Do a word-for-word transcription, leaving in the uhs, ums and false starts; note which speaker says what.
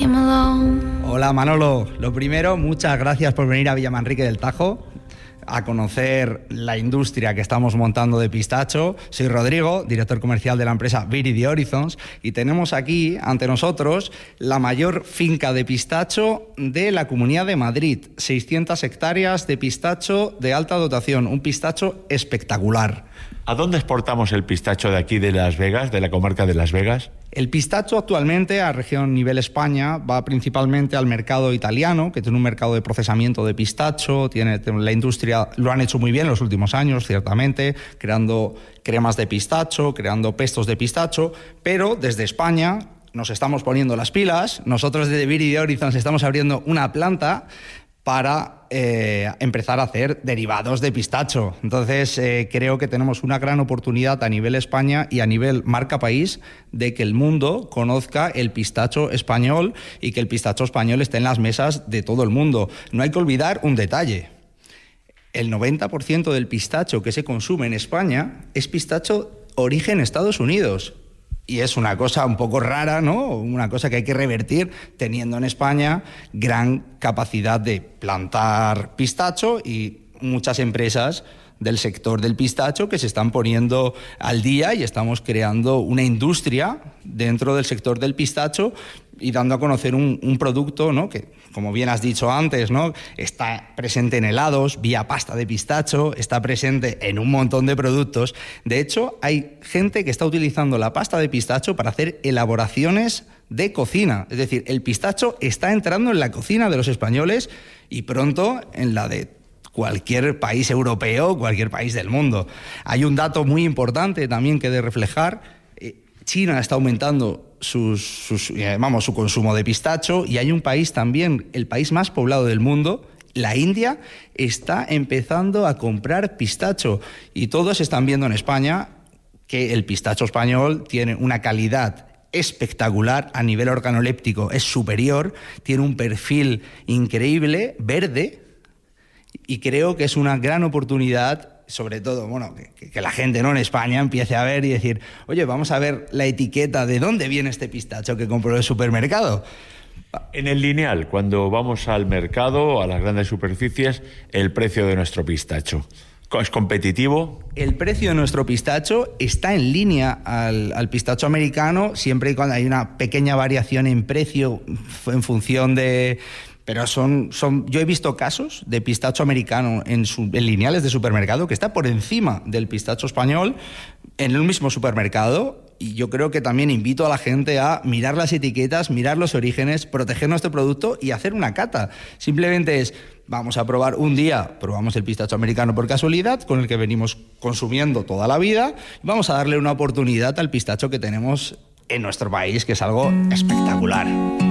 Speaker 1: came along.
Speaker 2: Hola Manolo, lo primero, muchas gracias por venir a Villamanrique del Tajo a conocer la industria que estamos montando de pistacho. Soy Rodrigo, director comercial de la empresa Viridi Horizons, y tenemos aquí ante nosotros la mayor finca de pistacho de la Comunidad de Madrid, seiscientas hectáreas de pistacho de alta dotación, un pistacho espectacular.
Speaker 3: ¿A dónde exportamos el pistacho de aquí de Las Vegas, de la comarca de Las Vegas?
Speaker 2: El pistacho actualmente a región nivel España va principalmente al mercado italiano, que tiene un mercado de procesamiento de pistacho, tiene la industria, lo han hecho muy bien en los últimos años, ciertamente, creando cremas de pistacho, creando pestos de pistacho, pero desde España nos estamos poniendo las pilas. Nosotros desde Viridi Horizons estamos abriendo una planta para eh, empezar a hacer derivados de pistacho. Entonces, eh, creo que tenemos una gran oportunidad a nivel España y a nivel marca país de que el mundo conozca el pistacho español y que el pistacho español esté en las mesas de todo el mundo. No hay que olvidar un detalle. El noventa por ciento del pistacho que se consume en España es pistacho origen Estados Unidos. Y es una cosa un poco rara, ¿no? Una cosa que hay que revertir teniendo en España gran capacidad de plantar pistacho y muchas empresas del sector del pistacho que se están poniendo al día y estamos creando una industria dentro del sector del pistacho y dando a conocer un, un producto, ¿no? Que, como bien has dicho antes, ¿no? Está presente en helados, vía pasta de pistacho, está presente en un montón de productos. De hecho, hay gente que está utilizando la pasta de pistacho para hacer elaboraciones de cocina. Es decir, el pistacho está entrando en la cocina de los españoles y pronto en la de cualquier país europeo, cualquier país del mundo. Hay un dato muy importante también que de reflejar. China está aumentando sus, sus, vamos, su consumo de pistacho y hay un país también, el país más poblado del mundo, la India, está empezando a comprar pistacho y todos están viendo en España que el pistacho español tiene una calidad espectacular a nivel organoléptico, es superior, tiene un perfil increíble, verde, y creo que es una gran oportunidad, sobre todo, bueno, que, que la gente, ¿no?, en España empiece a ver y decir, oye, vamos a ver la etiqueta de dónde viene este pistacho que compro en el supermercado.
Speaker 3: En el lineal, cuando vamos al mercado, a las grandes superficies, el precio de nuestro pistacho, ¿es competitivo?
Speaker 2: El precio de nuestro pistacho está en línea al, al pistacho americano, siempre y cuando hay una pequeña variación en precio en función de... Pero son, son, yo he visto casos de pistacho americano en, su, en lineales de supermercado que está por encima del pistacho español en el mismo supermercado. Y yo creo que también invito a la gente a mirar las etiquetas, mirar los orígenes, proteger nuestro producto y hacer una cata. Simplemente es, vamos a probar un día, probamos el pistacho americano por casualidad, con el que venimos consumiendo toda la vida, y vamos a darle una oportunidad al pistacho que tenemos en nuestro país, que es algo espectacular.